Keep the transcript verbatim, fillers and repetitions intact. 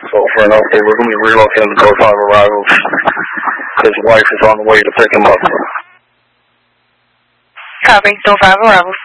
So for an update, we're going to be relocating the Code five arrivals. His wife is on the way to pick him up. Copy, Code five arrivals.